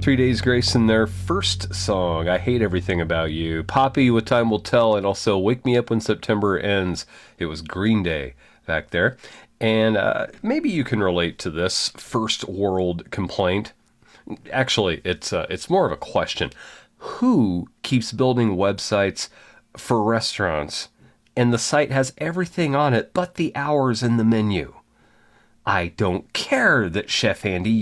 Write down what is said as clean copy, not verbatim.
Three Days Grace in their first song, I Hate Everything About You. Poppy with Time Will Tell, and also Wake Me Up When September Ends. It was Green Day back there. And maybe you can relate to this first world complaint. Actually, it's more of a question. Who keeps building websites for restaurants, and the site has everything on it but the hours and the menu? I don't care that Chef Andy